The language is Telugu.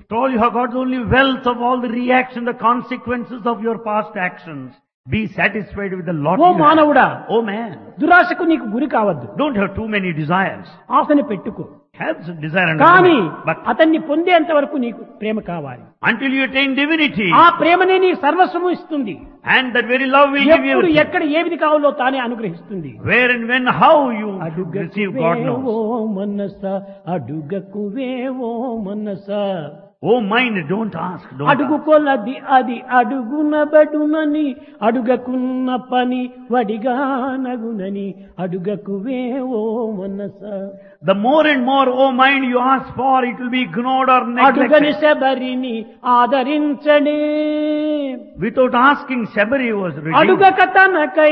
all you have got the only wealth of all the reaction, the consequences of your past actions. Be satisfied with the lot oh you have. మానవుడా, Oh man, దురాశకు నీకు గురి కావద్దు, don't have too many desires. ఆశని పెట్టుకో. Have some desire and కానీ but అతన్ని పొందేంత వరకు నీకు ప్రేమ కావాలి. until you attain divinity, ఆ ప్రేమనే నీకు సర్వస్వము ఇస్తుంది. and that very love will give ఎప్పుడు you ఎక్కడ ఏది కావాలో తానే అనుగ్రహిస్తుంది. where and when, how you receive, God knows. అడుగకువేవో మనస, అడుగకువేవో మనస, Oh mind, don't ask, don't ask. అడుగు కొలది అది అడుగునబడునని, అడుగకున్న పని వడిగా నగునని, అడుగకువేవో మనస. The more and more, oh mind, you ask for, it will be ignored or అడుగని neglected. శబరిని ఆదరించడే, Without asking, Shabari was redeemed. అడుగక తనకై